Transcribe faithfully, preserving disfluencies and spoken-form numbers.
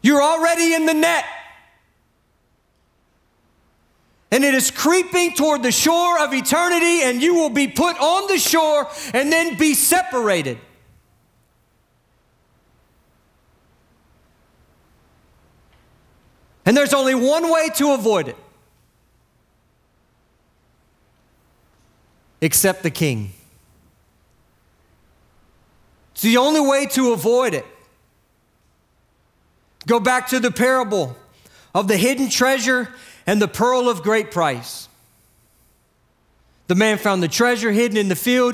You're already in the net. And it is creeping toward the shore of eternity, and you will be put on the shore and then be separated. And there's only one way to avoid it. Accept the King. It's the only way to avoid it. Go back to the parable of the hidden treasure and the pearl of great price. The man found the treasure hidden in the field.